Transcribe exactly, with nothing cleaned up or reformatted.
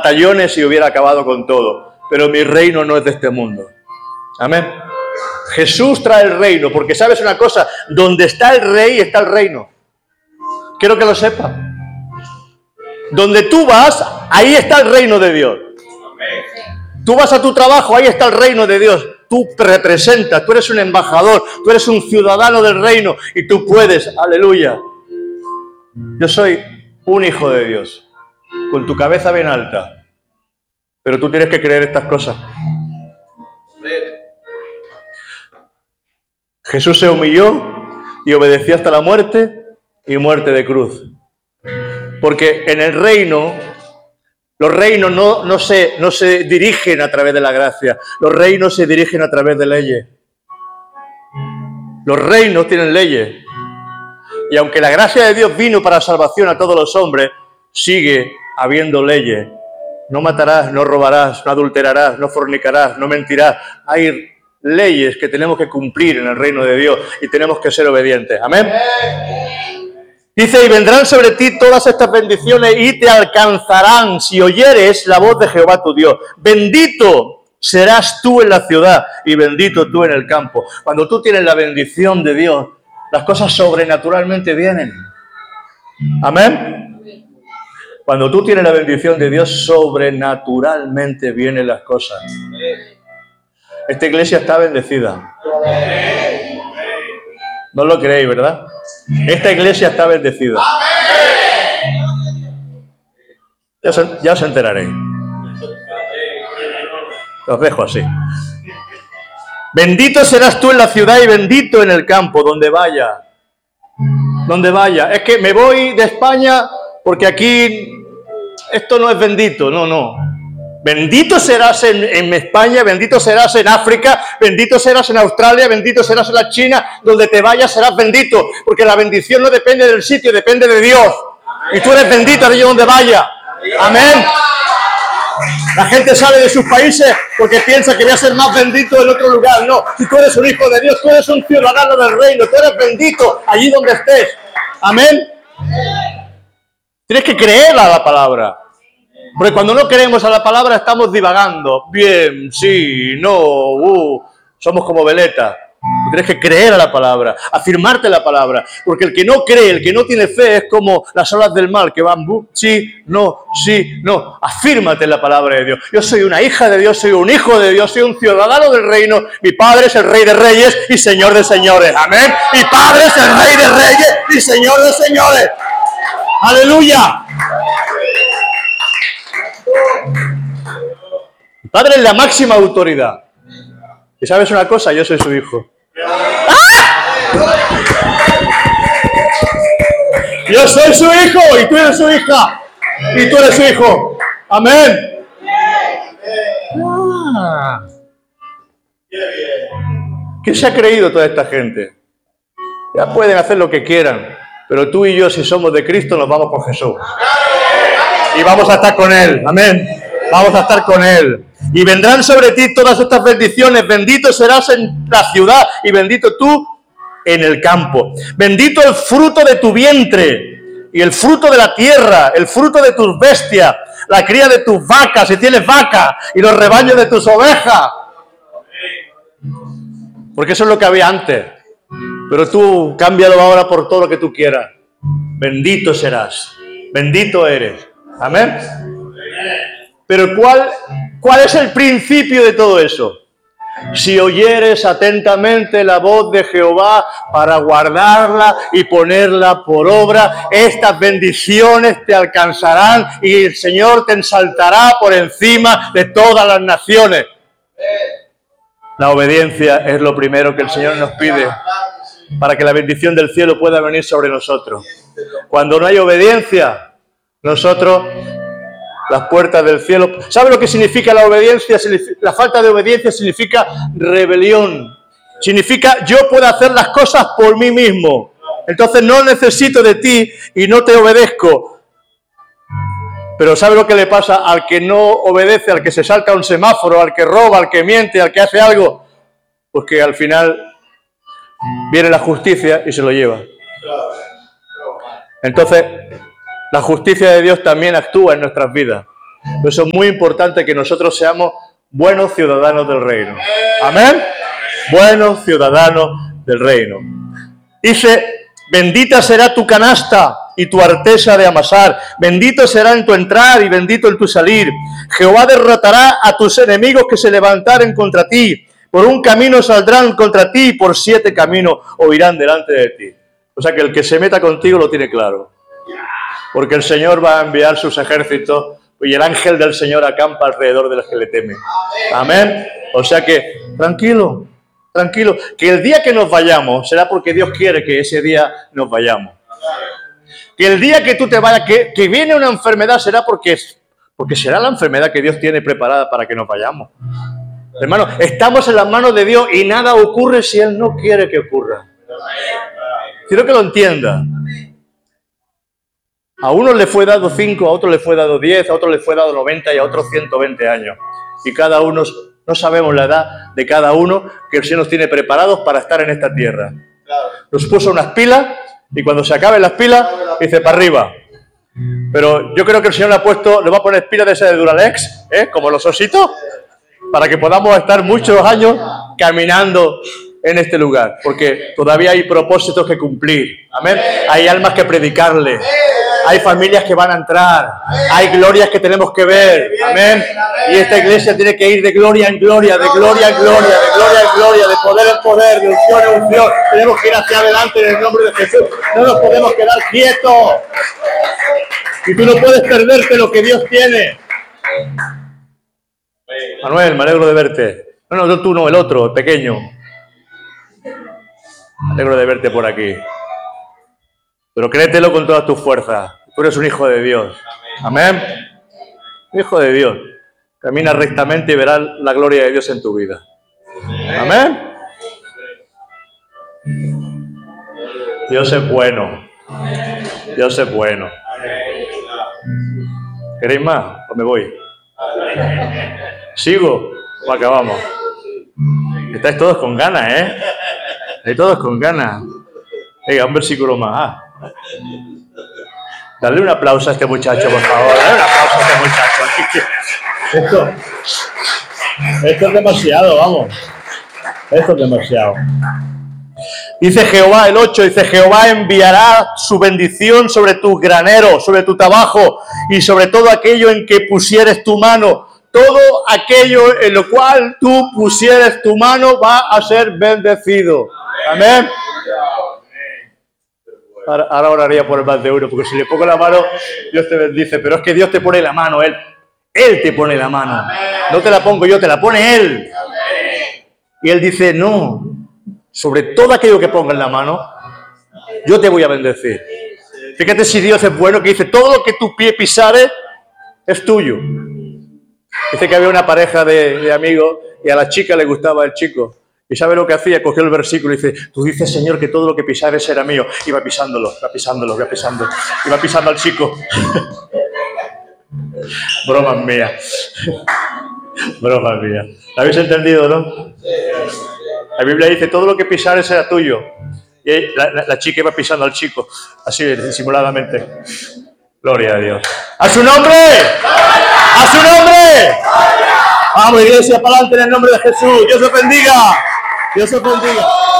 batallones y hubiera acabado con todo. Pero mi reino no es de este mundo. Amén. Jesús trae el reino, porque ¿sabes una cosa? Donde está el rey, está el reino. Quiero que lo sepas. Donde tú vas, ahí está el reino de Dios. Tú vas a tu trabajo, ahí está el reino de Dios. Tú representas, tú eres un embajador, tú eres un ciudadano del reino y tú puedes, aleluya. Yo soy un hijo de Dios, con tu cabeza bien alta, pero tú tienes que creer estas cosas. Jesús se humilló y obedeció hasta la muerte y muerte de cruz. Porque en el reino, los reinos no, no, se, no se dirigen a través de la gracia, los reinos se dirigen a través de leyes. Los reinos tienen leyes. Y aunque la gracia de Dios vino para salvación a todos los hombres, sigue habiendo leyes. No matarás, no robarás, no adulterarás, no fornicarás, no mentirás. Hay leyes que tenemos que cumplir en el reino de Dios y tenemos que ser obedientes. Amén. Dice, y vendrán sobre ti todas estas bendiciones y te alcanzarán si oyeres la voz de Jehová tu Dios. Bendito serás tú en la ciudad y bendito tú en el campo. Cuando tú tienes la bendición de Dios, las cosas sobrenaturalmente vienen. Amén. Cuando tú tienes la bendición de Dios, sobrenaturalmente vienen las cosas. Esta iglesia está bendecida. No lo creéis, ¿verdad? Esta iglesia está bendecida. Ya os, ya os enteraréis. Os dejo así. Bendito serás tú en la ciudad y bendito en el campo, donde vaya. Donde vaya. Es que me voy de España porque aquí esto no es bendito. No, no. Bendito serás en, en España, bendito serás en África, bendito serás en Australia, bendito serás en la China, donde te vayas serás bendito, porque la bendición no depende del sitio, depende de Dios. Y tú eres bendito allí donde vaya. Amén. La gente sale de sus países porque piensa que voy a ser más bendito en otro lugar. No, si tú eres un hijo de Dios, tú eres un ciudadano del reino, tú eres bendito allí donde estés. Amén. Tienes que creer a la palabra. Porque cuando no creemos a la palabra estamos divagando. Bien, sí, no, uh, somos como veletas. Tú tienes que creer a la palabra, afirmarte la palabra. Porque el que no cree, el que no tiene fe es como las olas del mar que van, uh, sí, no, sí, no. Afírmate en la palabra de Dios. Yo soy una hija de Dios, soy un hijo de Dios, soy un ciudadano del reino. Mi Padre es el Rey de Reyes y Señor de Señores. Amén. Mi Padre es el Rey de Reyes y Señor de Señores. Aleluya. Mi Padre es la máxima autoridad. ¿Y sabes una cosa? Yo soy su hijo. ¡Ah! Yo soy su hijo y tú eres su hija. Y tú eres su hijo. Amén. Ah. ¿Qué se ha creído toda esta gente? Ya pueden hacer lo que quieran, pero tú y yo, si somos de Cristo, nos vamos con Jesús. Y vamos a estar con Él. Amén. Vamos a estar con Él. Y vendrán sobre ti todas estas bendiciones. Bendito serás en la ciudad y bendito tú en el campo. Bendito el fruto de tu vientre y el fruto de la tierra, el fruto de tus bestias, la cría de tus vacas, si tienes vaca, y los rebaños de tus ovejas. Porque eso es lo que había antes. Pero tú cámbialo ahora por todo lo que tú quieras. Bendito serás. Bendito eres. Amén. Pero ¿cuál, cuál es el principio de todo eso? Si oyeres atentamente la voz de Jehová para guardarla y ponerla por obra, estas bendiciones te alcanzarán y el Señor te ensaltará por encima de todas las naciones. La obediencia es lo primero que el Señor nos pide para que la bendición del cielo pueda venir sobre nosotros. Cuando no hay obediencia, nosotros, las puertas del cielo... ¿Sabe lo que significa la obediencia? La falta de obediencia significa rebelión. Significa yo puedo hacer las cosas por mí mismo. Entonces no necesito de ti y no te obedezco. Pero ¿sabe lo que le pasa al que no obedece, al que se salta un semáforo, al que roba, al que miente, al que hace algo? Pues que al final viene la justicia y se lo lleva. Entonces, la justicia de Dios también actúa en nuestras vidas. Por eso es muy importante que nosotros seamos buenos ciudadanos del reino. Amén. Buenos ciudadanos del reino. Dice, bendita será tu canasta y tu artesa de amasar. Bendito será en tu entrar y bendito en tu salir. Jehová derrotará a tus enemigos que se levantaren contra ti. Por un camino saldrán contra ti y por siete caminos huirán delante de ti. O sea que el que se meta contigo lo tiene claro. Porque el Señor va a enviar sus ejércitos y el ángel del Señor acampa alrededor de los que le temen. Amén. O sea que, tranquilo, tranquilo. Que el día que nos vayamos será porque Dios quiere que ese día nos vayamos. Que el día que tú te vayas, que, que viene una enfermedad será porque, porque será la enfermedad que Dios tiene preparada para que nos vayamos. Hermano, estamos en las manos de Dios y nada ocurre si Él no quiere que ocurra. Quiero que lo entienda. A uno le fue dado cinco, a otro le fue dado diez, a otro le fue dado noventa y a otro ciento veinte años. Y cada uno, no sabemos la edad de cada uno que el Señor nos tiene preparados para estar en esta tierra. Nos puso unas pilas y cuando se acaben las pilas, dice para arriba. Pero yo creo que el Señor le ha puesto, le va a poner pilas de esa de Duralex, ¿eh? Como los ositos, para que podamos estar muchos años caminando en este lugar. Porque todavía hay propósitos que cumplir. Amén. Hay almas que predicarle. Hay familias que van a entrar. Hay glorias que tenemos que ver. Amén. Y esta iglesia tiene que ir de gloria en gloria, de gloria en gloria, de gloria en gloria, de poder en poder, de unción en unción. Tenemos que ir hacia adelante en el nombre de Jesús. No nos podemos quedar quietos. Y tú no puedes perderte lo que Dios tiene. Manuel, me alegro de verte. No, no, tú no, el otro, el pequeño. Me alegro de verte por aquí. Pero créetelo con todas tus fuerzas. Tú eres un hijo de Dios. Amén. Hijo de Dios. Camina rectamente y verás la gloria de Dios en tu vida. Amén. Dios es bueno. Dios es bueno. ¿Queréis más? ¿O me voy? ¿Sigo? ¿O acabamos? Estáis todos con ganas, ¿eh? Estáis todos con ganas. Venga, un versículo más. Dale un aplauso a este muchacho, por favor. Dale un aplauso a este muchacho. Esto, esto es demasiado, vamos. Esto es demasiado. Dice Jehová, el ocho, dice Jehová enviará su bendición sobre tus graneros, sobre tu trabajo y sobre todo aquello en que pusieres tu mano. Todo aquello en lo cual tú pusieres tu mano va a ser bendecido. Amén. Ahora, ahora oraría por el más de uno, porque si le pongo la mano, Dios te bendice. Pero es que Dios te pone la mano, Él. Él te pone la mano. No te la pongo yo, te la pone Él. Y Él dice, no, sobre todo aquello que ponga en la mano, yo te voy a bendecir. Fíjate si Dios es bueno, que dice, todo lo que tu pie pisare es tuyo. Dice que había una pareja de, de amigos y a la chica le gustaba el chico. ¿Y sabe lo que hacía? Cogió el versículo y dice, tú dices, Señor, que todo lo que pisares será mío. Iba pisándolo, iba pisándolo, iba pisando. Iba pisando al chico. Bromas mías. Bromas mías. ¿La habéis entendido, no? La Biblia dice, todo lo que pisares será tuyo. Y la, la, la chica iba pisando al chico, así disimuladamente. Gloria a Dios. ¡A su nombre! ¡A su nombre! Vamos, iglesia, para adelante en el nombre de Jesús. Dios os bendiga. Dios os bendiga.